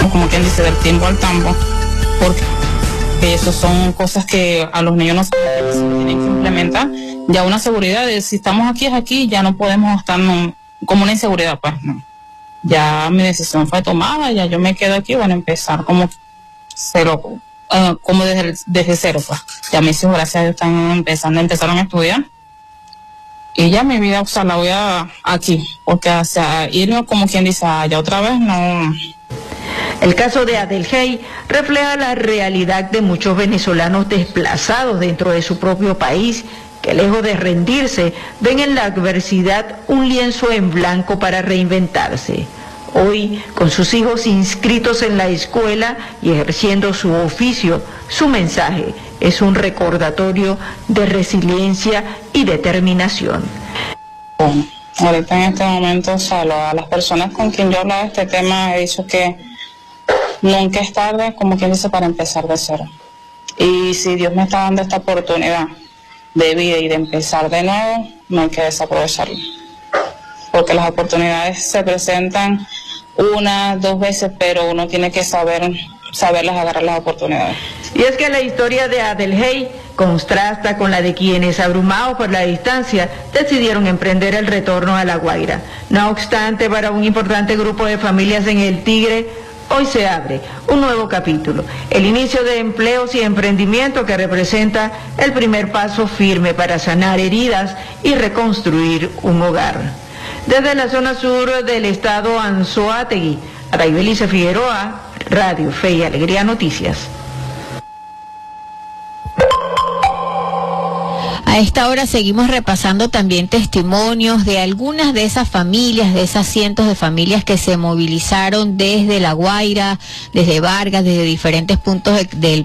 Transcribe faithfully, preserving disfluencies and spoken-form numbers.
como quien dice, del tiempo al tambo, porque eso son cosas que a los niños no se tienen que implementar. Ya una seguridad de si estamos aquí es aquí, ya no podemos estar no, como una inseguridad, pues no. Ya mi decisión fue tomada, ya yo me quedo aquí, bueno, empezar como cero, uh, como desde, el, desde cero, pues. Ya mis hijos, gracias a Dios, están empezando, empezaron a estudiar. Y ya mi vida, o sea, la voy a aquí, porque hacia irme, como quien dice, allá otra vez, no. El caso de Adelhey refleja la realidad de muchos venezolanos desplazados dentro de su propio país, que lejos de rendirse, ven en la adversidad un lienzo en blanco para reinventarse. Hoy, con sus hijos inscritos en la escuela y ejerciendo su oficio, su mensaje es un recordatorio de resiliencia y determinación. Bueno, ahorita en este momento, o sea, a las personas con quien yo hablaba de este tema, he dicho que nunca es tarde, como quien dice, para empezar de cero. Y si Dios me está dando esta oportunidad de vida y de empezar de nuevo, no hay que desaprovecharlo. Porque las oportunidades se presentan una, dos veces, pero uno tiene que saber, saberlas agarrar las oportunidades. Y es que la historia de Adelhey contrasta con la de quienes, abrumados por la distancia, decidieron emprender el retorno a La Guaira. No obstante, para un importante grupo de familias en El Tigre, hoy se abre un nuevo capítulo, el inicio de empleos y emprendimiento que representa el primer paso firme para sanar heridas y reconstruir un hogar. Desde la zona sur del estado Anzoátegui, Araibelice Figueroa, Radio Fe y Alegría Noticias. A esta hora seguimos repasando también testimonios de algunas de esas familias, de esas cientos de familias que se movilizaron desde La Guaira, desde Vargas, desde diferentes puntos de, del